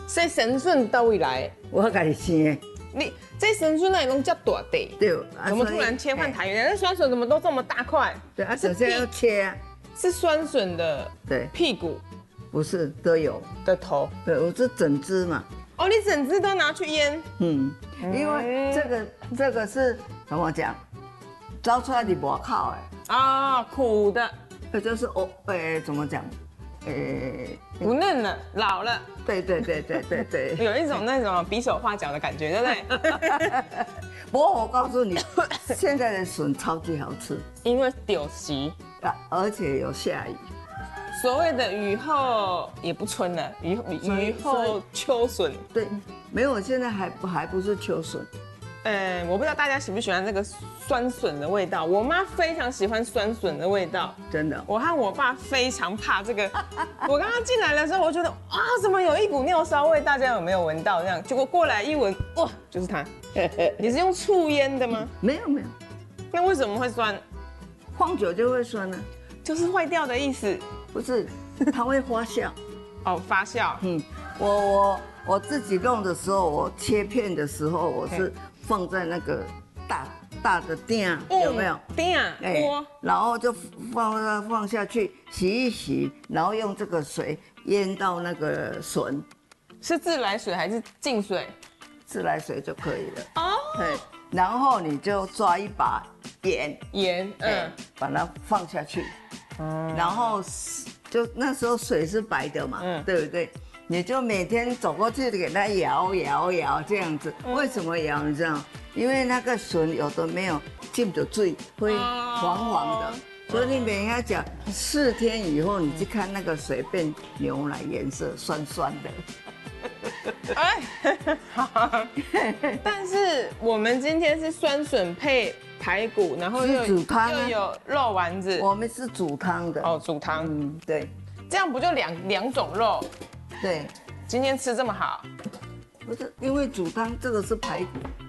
所以神笋到位来， 我家己生的。 你这神笋那拢叫大地， 对， 怎么突然切换台语？那酸笋怎么都这么大块？ 对啊，首先要切啊。 是酸笋的对屁股不是都有的头。 对，我是整只嘛。 哦，你整只都拿去腌？ 嗯，因为这个是怎么讲？招出来的外口的啊，苦的， 这就是怎么讲？ 不嫩了，老了。 对， 有一种那种比手画脚的感觉，对不对？ 不过我告诉你，现在的笋超级好吃， 因为丢席， 而且有下雨。 所谓的雨后也不春了，雨后秋笋。 对，没有，现在还不是秋笋。 我不知道大家喜不喜欢这个酸笋的味道。我妈非常喜欢酸笋的味道， 真的。 我和我爸非常怕这个。我刚刚进来的时候，我觉得啊，怎么有一股尿骚味？大家有没有闻到？这样，结果过来一闻，哇，就是它。你是用醋腌的吗？ 没有。 那为什么会酸？ 放久就会酸了。 就是坏掉的意思。 不是，它会发酵。 哦，发酵。 我自己弄的时候，我切片的时候，我是放在那个大的鼎，有没有？ 鼎锅， 然后就放下去洗一洗，然后用这个水腌到那个笋。 是自来水还是净水？ 自来水就可以了。 哦。 对，然后你就抓一把盐，把它放下去，然后就那时候水是白的嘛，对不对？你就每天走过去给它摇这样子。为什么摇？你知道？因为那个笋有的没有浸着水，会黄黄的，所以你每天讲4天以后，你去看那个水变牛奶颜色，酸酸的。 但是我们今天是酸笋配排骨，然后又有肉丸子。 我们是煮汤的。 哦，煮汤。 对。 这样不就两种肉？ 对。 今天吃这么好？ 不是，因为煮汤这个是排骨，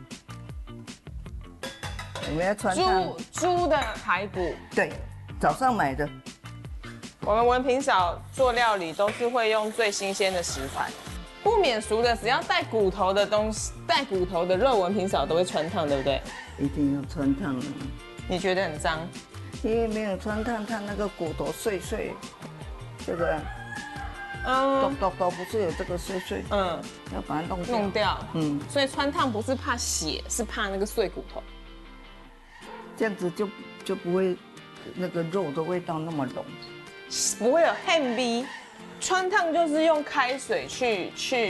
我们要穿猪的排骨。 对，早上买的。 我们文平嫂做料理都是会用最新鲜的食材。不免俗的，只要带骨头的东西，带骨头的肉，文平嫂都会穿烫，对不对？ 一定要穿烫的。 你觉得很脏？ 因为没有穿烫，它那个骨头碎碎，这个，都不是有这个碎碎，要把它弄掉。 所以穿烫不是怕血，是怕那个碎骨头。 这样子就不会那个肉的味道那么浓， 不会有汗味。穿烫就是用开水去